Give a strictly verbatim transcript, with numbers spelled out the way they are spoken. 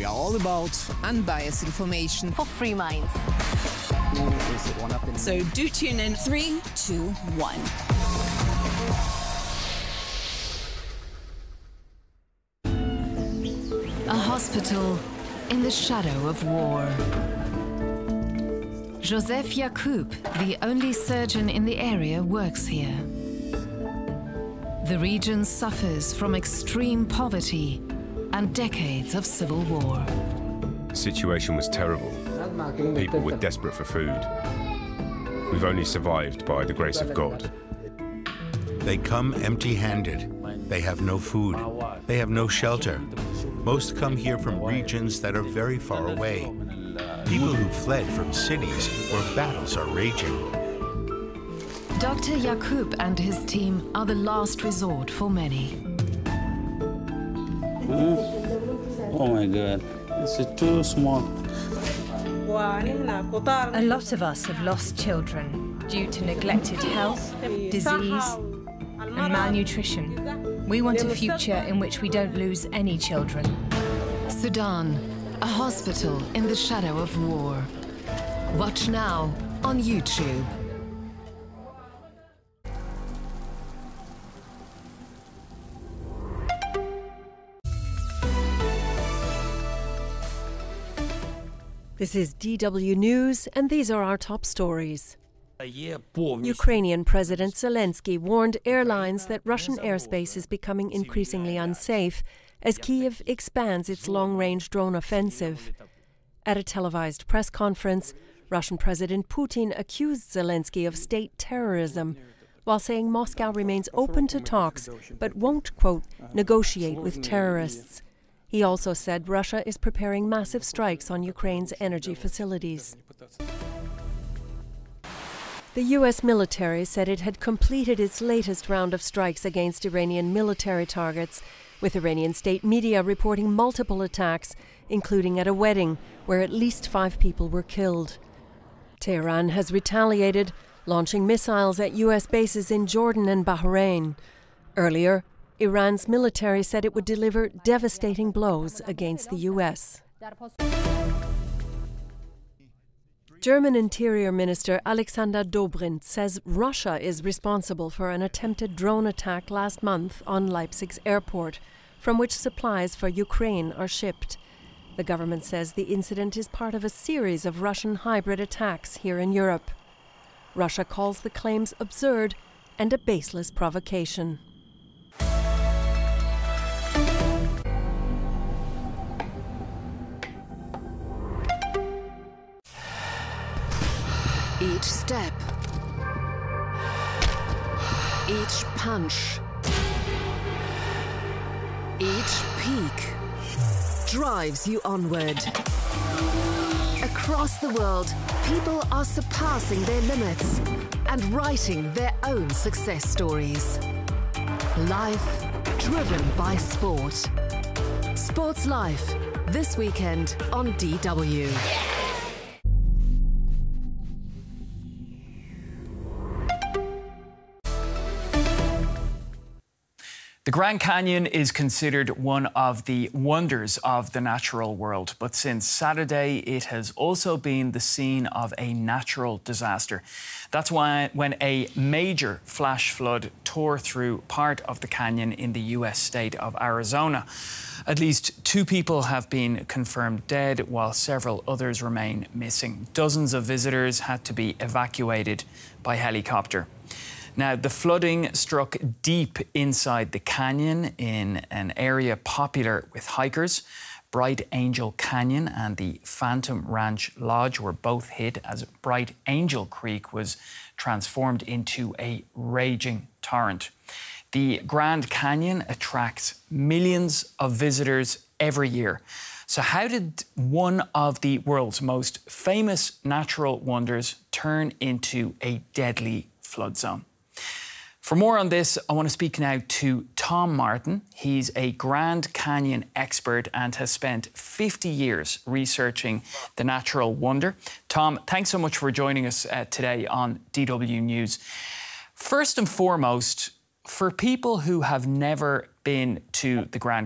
We are all about unbiased information for free minds. So do tune in. Three, two, one. A hospital in the shadow of war. Joseph Yacoub, the only surgeon in the area, works here. The region suffers from extreme poverty and decades of civil war. The situation was terrible. People were desperate for food. We've only survived by the grace of God. They come empty-handed. They have no food. They have no shelter. Most come here from regions that are very far away. People who fled from cities where battles are raging. Doctor Yacoub and his team are the last resort for many. Mm. Oh my God, this is too small. A lot of us have lost children due to neglected health, disease, and malnutrition. We want a future in which we don't lose any children. Sudan, a hospital in the shadow of war. Watch now on YouTube. This is D W News, and these are our top stories. Ukrainian President Zelensky warned airlines that Russian airspace is becoming increasingly unsafe as Kyiv expands its long-range drone offensive. At a televised press conference, Russian President Putin accused Zelensky of state terrorism, while saying Moscow remains open to talks but won't, quote, negotiate with terrorists. He also said Russia is preparing massive strikes on Ukraine's energy facilities. The U S military said it had completed its latest round of strikes against Iranian military targets, with Iranian state media reporting multiple attacks, including at a wedding where at least five people were killed. Tehran has retaliated, launching missiles at U S bases in Jordan and Bahrain. Earlier, Iran's military said it would deliver devastating blows against the U S. German Interior Minister Alexander Dobrindt says Russia is responsible for an attempted drone attack last month on Leipzig's airport, from which supplies for Ukraine are shipped. The government says the incident is part of a series of Russian hybrid attacks here in Europe. Russia calls the claims absurd and a baseless provocation. Each step, each punch, each peak drives you onward. Across the world, people are surpassing their limits and writing their own success stories. Life driven by sport. Sports Life, this weekend on D W. The Grand Canyon is considered one of the wonders of the natural world, but since Saturday it has also been the scene of a natural disaster. That's why when a major flash flood tore through part of the canyon in the U S state of Arizona. At least two people have been confirmed dead, while several others remain missing. Dozens of visitors had to be evacuated by helicopter. Now, the flooding struck deep inside the canyon in an area popular with hikers. Bright Angel Canyon and the Phantom Ranch Lodge were both hit as Bright Angel Creek was transformed into a raging torrent. The Grand Canyon attracts millions of visitors every year. So how did one of the world's most famous natural wonders turn into a deadly flood zone? For more on this, I want to speak now to Tom Martin. He's a Grand Canyon expert and has spent fifty years researching the natural wonder. Tom, thanks so much for joining us uh, today on D W News. First and foremost, for people who have never been to the Grand